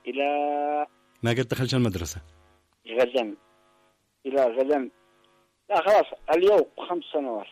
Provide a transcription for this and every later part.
إلى ما قد دخلش المدرسة؟ غزن، إلى غزن. لا خلاص اليوم 5 سنوات.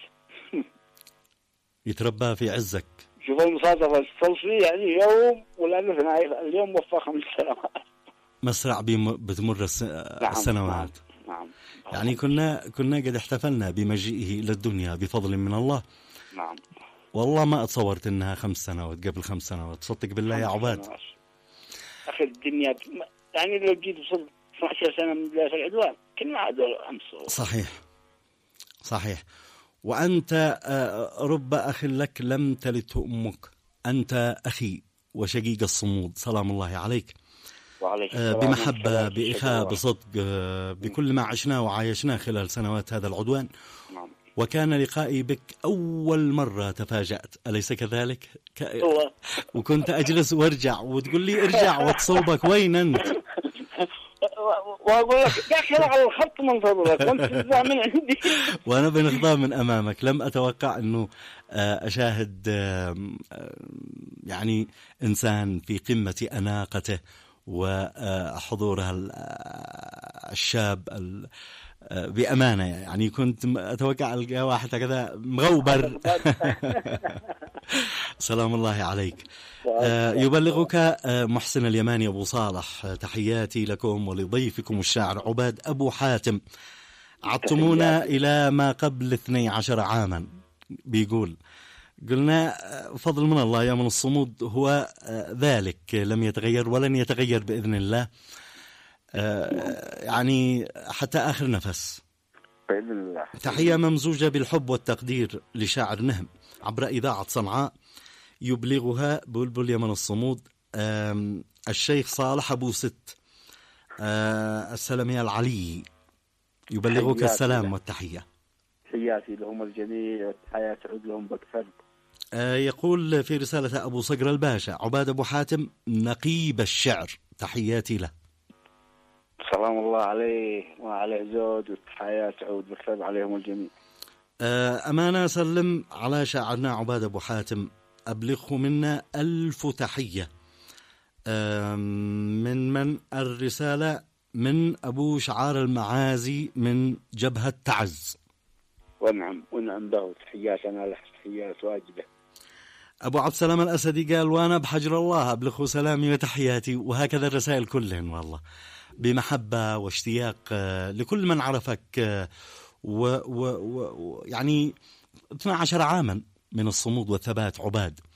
يتربى في عزك. شوف المصادفة التصوير يعني يوم ولا اليوم وفى 5 سنوات. مسرع بتمر السنوات. نعم. يعني كنا قد احتفلنا بمجيئه إلى الدنيا بفضل من الله. نعم. والله ما اتصورت انها 5 سنوات، قبل 5 سنوات. صدق بالله يا عباد اخي الدنيا يعني لو جيت وصلت 12 سنة من بداية العدوان كنا عدول أمس. صحيح. وأنت رب أخ لك لم تلده أمك، أنت أخي وشقيق الصمود، سلام الله عليك. بمحبة، بإخاء، بصدق، بكل ما عشناه وعايشناه خلال سنوات هذا العدوان. نعم. وكان لقائي بك أول مرة تفاجأت، أليس كذلك؟ وكنت أجلس وارجع وتقول لي ارجع وتصوبك، وين أنت؟ وأقول لك داخل على الخط منتظرك وأنت تزع من عندي. وأنا بنخضع من أمامك. لم أتوقع أنه أشاهد يعني إنسان في قمة أناقته وحضورها الشاب بأمانة. يعني كنت أتوقع ألقى واحد كذا مغوبر. سلام الله عليك. يبلغك محسن اليماني أبو صالح تحياتي لكم ولضيفكم الشاعر عباد أبو حاتم. عدتمونا إلى ما قبل 12 عاما. بيقول قلنا فضل من الله يا من الصمود هو ذلك، لم يتغير ولن يتغير بإذن الله، يعني حتى آخر نفس بإذن الله. تحية ممزوجة بالحب والتقدير لشاعر نهم عبر إذاعة صنعاء، يبلغها بلبل يمن الصمود الشيخ صالح أبو ست السلمي العلي. يبلغك السلام والتحية. تحياتي لهم الجميع والتحيات تعود لهم بكثر. يقول في رسالة أبو صقر الباشا عباد أبو حاتم نقيب الشعر، تحياتي له. سلام الله عليه وعلى زود، والتحيات تعود بكثر عليهم الجميع. أمانة سلم على شاعرنا عباد أبو حاتم، أبلغه منا 1000 تحية. من الرسالة من أبو شعار المعازي من جبهة تعز. ونعم به تحياتنا له، تحيات واجبة. أبو عبد السلام الأسدي قال وأنا بحجر الله أبلغه سلامي وتحياتي. وهكذا الرسائل كلهن والله بمحبة واشتياق لكل من عرفك، يعني 12 عاما من الصمود والثبات عباد.